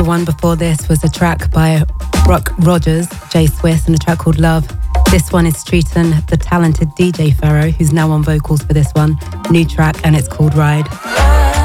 one before this was a track by Rock Rogers, Jay Swiss, and a track called Love. This one is Streeton, the talented DJ Pharaoh, who's now on vocals for this one. New track, and it's called Ride.